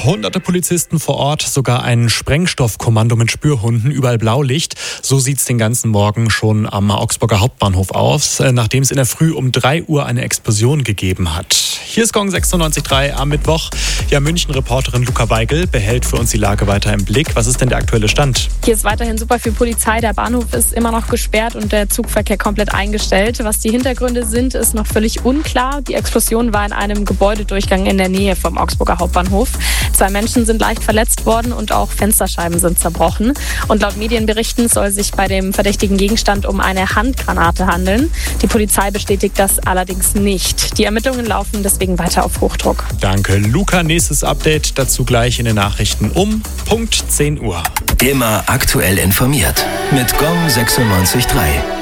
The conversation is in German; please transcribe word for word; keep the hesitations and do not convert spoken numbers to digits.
Hunderte Polizisten vor Ort, sogar ein Sprengstoffkommando mit Spürhunden, überall Blaulicht. So sieht's den ganzen Morgen schon am Augsburger Hauptbahnhof aus, nachdem es in der Früh um drei Uhr eine Explosion gegeben hat. Hier ist Gong sechsundneunzig Komma drei am Mittwoch. Ja, München-Reporterin Luca Weigel behält für uns die Lage weiter im Blick. Was ist denn der aktuelle Stand? Hier ist weiterhin super viel Polizei. Der Bahnhof ist immer noch gesperrt und der Zugverkehr komplett eingestellt. Was die Hintergründe sind, ist noch völlig unklar. Die Explosion war in einem Gebäudedurchgang in der Nähe vom Augsburger Hauptbahnhof. Zwei Menschen sind leicht verletzt worden und auch Fensterscheiben sind zerbrochen. Und laut Medienberichten soll sich bei dem verdächtigen Gegenstand um eine Handgranate handeln. Die Polizei bestätigt das allerdings nicht. Die Ermittlungen laufen deswegen weiter auf Hochdruck. Danke, Luca. Nächstes Update dazu gleich in den Nachrichten um Punkt zehn Uhr. Immer aktuell informiert mit Gong sechsundneunzig Komma drei.